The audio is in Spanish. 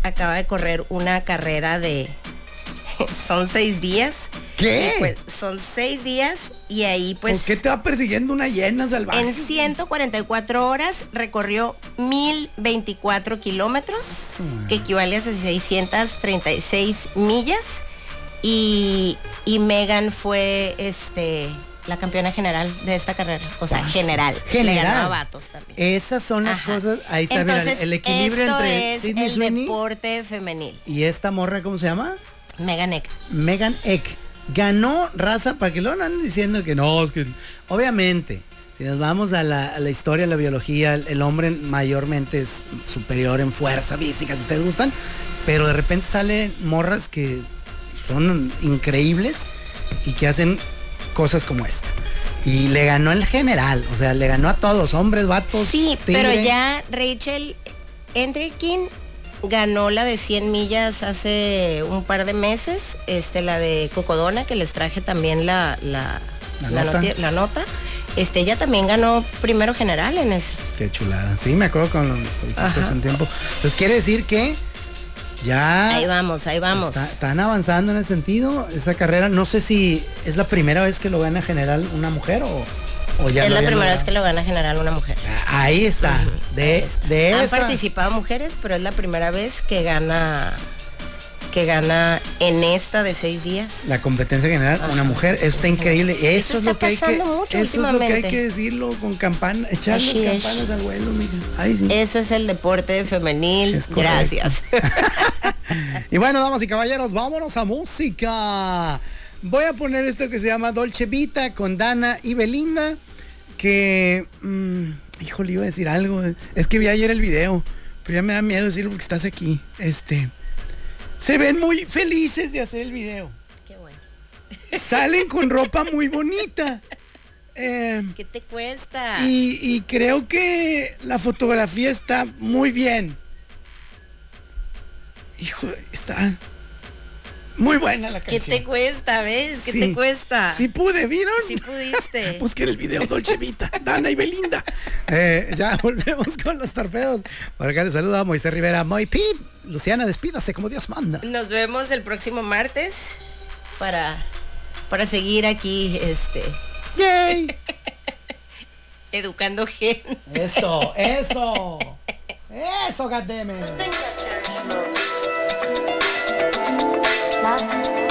acaba de correr una carrera de... son 6 días. ¿Qué? Pues son 6 días y ahí pues... ¿Por qué te va persiguiendo una hiena salvaje? En 144 horas recorrió 1024 kilómetros, que equivale a 636 millas. Y Megan fue la campeona general de esta carrera. O sea, general. Le ganó a vatos también. Esas son las cosas. Ahí está, entonces, mira, el equilibrio esto entre es Sydney el Sweeney deporte femenil. y esta morra, ¿cómo se llama? Megan Eck. Megan Eck. Ganó raza, para que luego no anden diciendo que no, es que... Obviamente, si nos vamos a la historia, a la biología, el hombre mayormente es superior en fuerza física, si ustedes gustan, pero de repente salen morras que son increíbles y que hacen cosas como esta. Y le ganó el general, o sea, le ganó a todos, hombres, vatos. Sí, tigre. pero ya Rachel Entrekin ganó la de 100 millas hace un par de meses, la de Cocodona, que les traje también la nota. Ella también ganó primero general en ese. Qué chulada. Sí, me acuerdo con hace un tiempo. Pues quiere decir que ya... Ahí vamos. Están avanzando en ese sentido. Esa carrera, no sé si es la primera vez que lo gana general una mujer o ya. Es no, la ya primera no vez que lo gana general una mujer. Ahí está. De Han esa... participado mujeres, pero es la primera vez que gana en esta de 6 días. La competencia general, una mujer. Eso está increíble. Eso es lo que hay que... Mucho eso es lo que hay que decirlo con campana, echarle campanas al vuelo, mira. Ay, sí. Eso es el deporte femenil. Gracias. Y bueno, damas y caballeros, vámonos a música. Voy a poner esto que se llama Dolce Vita con Dana y Belinda, que... híjole, iba a decir algo. Es que vi ayer el video, pero ya me da miedo decirlo porque estás aquí. Se ven muy felices de hacer el video. Qué bueno. Salen con ropa muy bonita. ¿Qué te cuesta? Y creo que la fotografía está muy bien. Hijo, está muy buena la canción. ¿Qué te cuesta, ves? ¿Qué Sí, te cuesta? Sí pude, ¿vieron? Sí pudiste. Busquen el video Dolce Vita, Dana y Belinda. Ya volvemos con los torpedos. Por acá les saluda Moisés Rivera, Moy Pip. Luciana, despídase como Dios manda. Nos vemos el próximo martes para seguir aquí, ¡Yay! educando gente. Eso, goddammit.